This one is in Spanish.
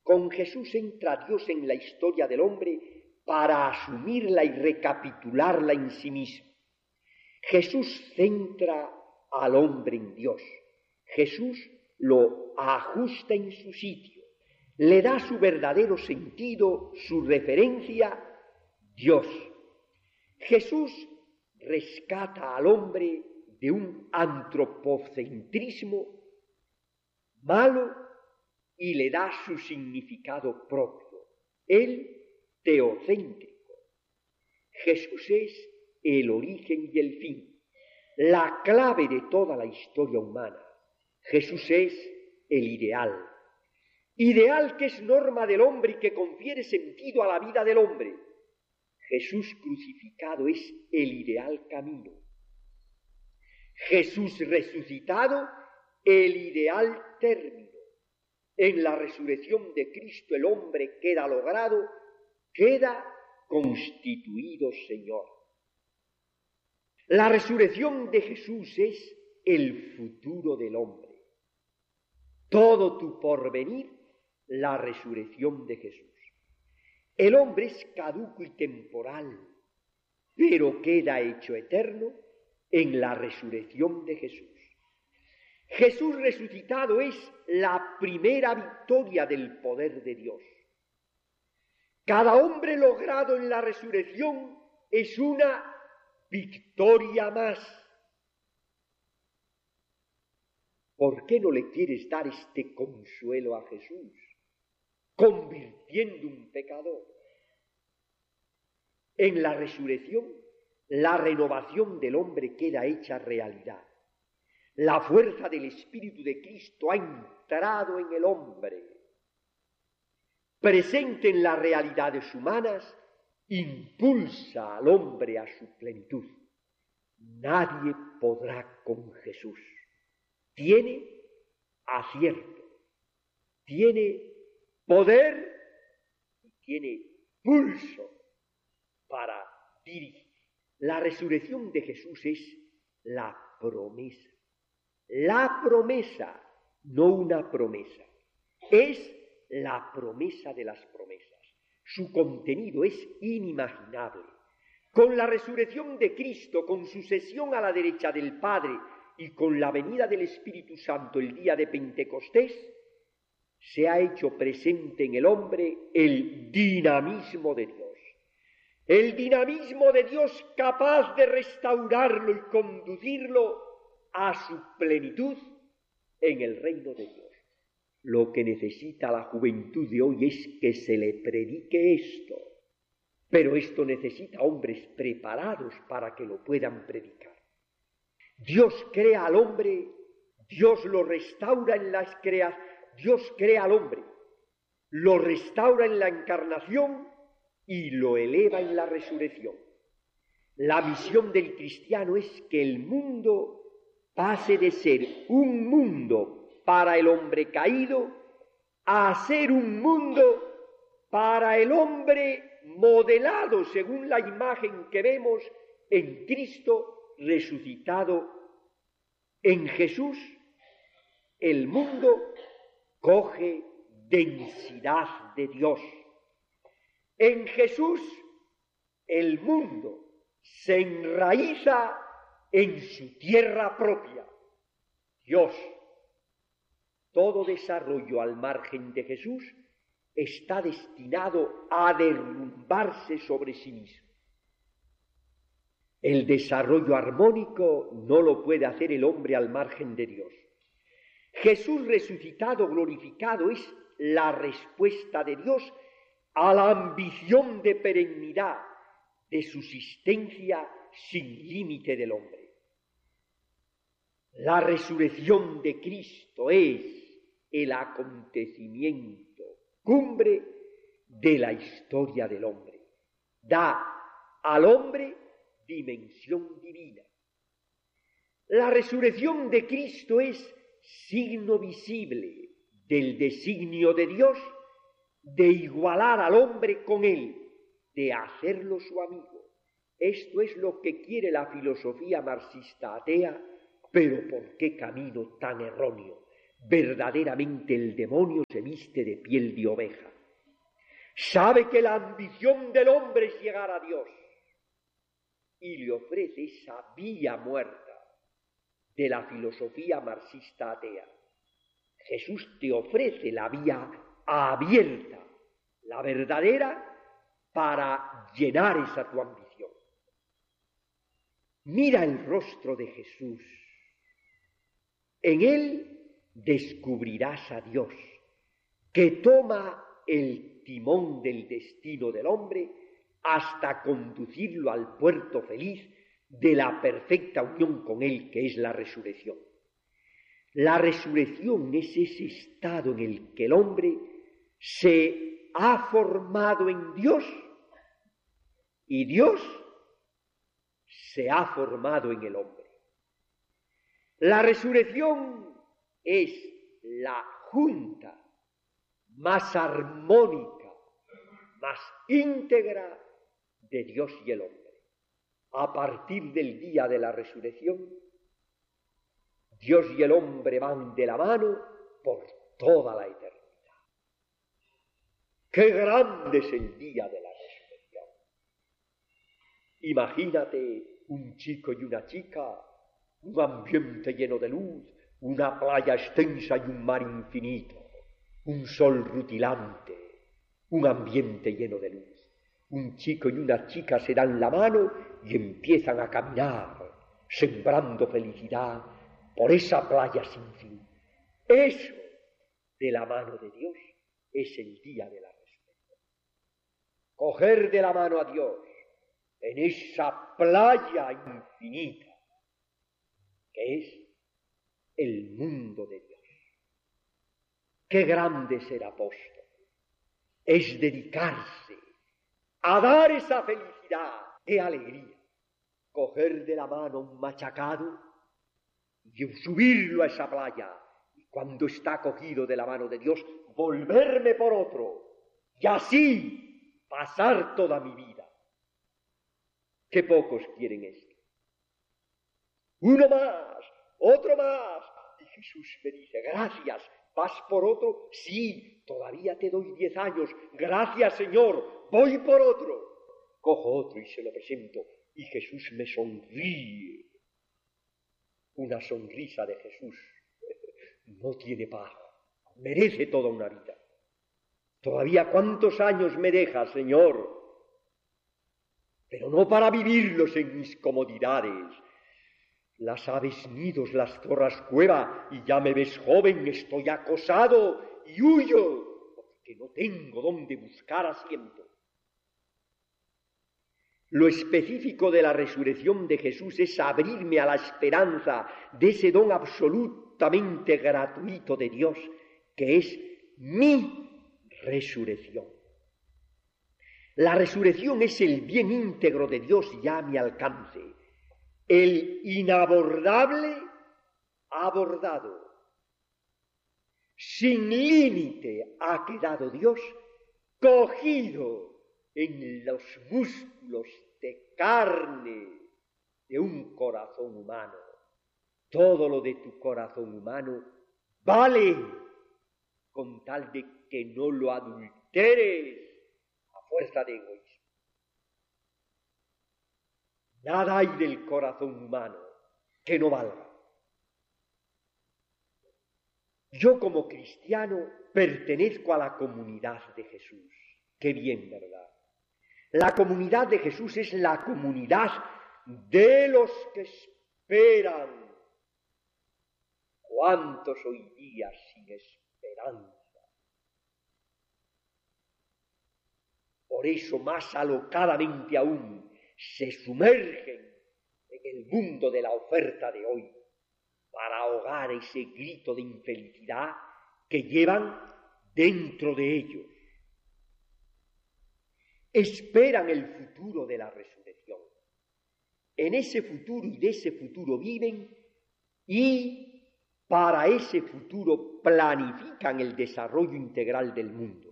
Con Jesús entra Dios en la historia del hombre para asumirla y recapitularla en sí mismo. Jesús centra al hombre en Dios. Jesús lo ajusta en su sitio, le da su verdadero sentido, su referencia, Dios. Jesús rescata al hombre de un antropocentrismo malo y le da su significado propio, el teocéntrico. Jesús es el origen y el fin, la clave de toda la historia humana. Jesús es el ideal. Ideal que es norma del hombre y que confiere sentido a la vida del hombre. Jesús crucificado es el ideal camino. Jesús resucitado, el ideal término. En la resurrección de Cristo el hombre queda logrado, queda constituido Señor. La resurrección de Jesús es el futuro del hombre. Todo tu porvenir, la resurrección de Jesús. El hombre es caduco y temporal, pero queda hecho eterno en la resurrección de Jesús. Jesús resucitado es la primera victoria del poder de Dios. Cada hombre logrado en la resurrección es una victoria más. ¿Por qué no le quieres dar este consuelo a Jesús, convirtiendo un pecador? En la resurrección, la renovación del hombre queda hecha realidad. La fuerza del Espíritu de Cristo ha entrado en el hombre. Presente en las realidades humanas, impulsa al hombre a su plenitud. Nadie podrá con Jesús. Tiene acierto, tiene poder y tiene pulso para dirigir. La resurrección de Jesús es la promesa. La promesa, no una promesa. Es la promesa de las promesas. Su contenido es inimaginable. Con la resurrección de Cristo, con su sesión a la derecha del Padre y con la venida del Espíritu Santo el día de Pentecostés, se ha hecho presente en el hombre el dinamismo de Dios. El dinamismo de Dios capaz de restaurarlo y conducirlo a su plenitud en el reino de Dios. Lo que necesita la juventud de hoy es que se le predique esto, pero esto necesita hombres preparados para que lo puedan predicar. Dios crea al hombre, Dios lo restaura en las creaciones, Dios crea al hombre, lo restaura en la encarnación y lo eleva en la resurrección. La misión del cristiano es que el mundo pase de ser un mundo para el hombre caído a ser un mundo para el hombre modelado según la imagen que vemos en Cristo resucitado. En Jesús el mundo coge densidad de Dios. En Jesús el mundo se enraiza en su tierra propia, Dios. Todo desarrollo al margen de Jesús está destinado a derrumbarse sobre sí mismo. El desarrollo armónico no lo puede hacer el hombre al margen de Dios. Jesús resucitado, glorificado, es la respuesta de Dios a la ambición de perennidad, de subsistencia sin límite del hombre. La resurrección de Cristo es el acontecimiento cumbre de la historia del hombre. Da al hombre dimensión divina. La resurrección de Cristo es signo visible del designio de Dios de igualar al hombre con él, de hacerlo su amigo. Esto es lo que quiere la filosofía marxista atea, pero ¿por qué camino tan erróneo? verdaderamente el demonio se viste de piel de oveja. Sabe que la ambición del hombre es llegar a Dios y le ofrece esa vía muerta de la filosofía marxista atea. Jesús te ofrece la vía abierta, la verdadera, para llenar esa tu ambición. Mira el rostro de Jesús. En él descubrirás a Dios, que toma el timón del destino del hombre hasta conducirlo al puerto feliz de la perfecta unión con él, que es la resurrección. La resurrección es ese estado en el que el hombre se ha formado en Dios y Dios se ha formado en el hombre. La resurrección es la junta más armónica, más íntegra de Dios y el hombre. A partir del día de la resurrección, Dios y el hombre van de la mano por toda la eternidad. ¡Qué grande es el día de la resurrección! Imagínate un chico y una chica, un ambiente lleno de luz, una playa extensa y un mar infinito, un sol rutilante, un ambiente lleno de luz. Un chico y una chica se dan la mano y empiezan a caminar, sembrando felicidad por esa playa sin fin. Eso, de la mano de Dios, es el día de la resurrección. Coger de la mano a Dios en esa playa infinita, que es el mundo de Dios. Qué grande es ser apóstol. Es dedicarse a dar esa felicidad, qué alegría. Coger de la mano un machacado y subirlo a esa playa, y cuando está cogido de la mano de Dios, volverme por otro, y así pasar toda mi vida. Qué pocos quieren esto. Uno más, otro más. Y Jesús me dice, gracias, ¿vas por otro? Sí, todavía te doy 10 años. Gracias, Señor, voy por otro. Cojo otro y se lo presento, y Jesús me sonríe. Una sonrisa de Jesús no tiene par, merece toda una vida. Todavía cuántos años me dejas, Señor, pero no para vivirlos en mis comodidades. Las aves nidos, las zorras cueva, y ya me ves joven, estoy acosado y huyo, porque no tengo dónde buscar asiento. Lo específico de la resurrección de Jesús es abrirme a la esperanza de ese don absolutamente gratuito de Dios, que es mi resurrección. La resurrección es el bien íntegro de Dios ya a mi alcance, el inabordable abordado. Sin límite ha quedado Dios cogido en los músculos de carne de un corazón humano. Todo lo de tu corazón humano vale con tal de que no lo adulteres a fuerza de egoísmo. Nada hay del corazón humano que no valga. Yo como cristiano pertenezco a la comunidad de Jesús. Qué bien, ¿verdad? La comunidad de Jesús es la comunidad de los que esperan. ¿Cuántos hoy día sin esperanza? Por eso más alocadamente aún se sumergen en el mundo de la oferta de hoy para ahogar ese grito de infelicidad que llevan dentro de ellos. Esperan el futuro de la resurrección. En ese futuro y de ese futuro viven y para ese futuro planifican el desarrollo integral del mundo.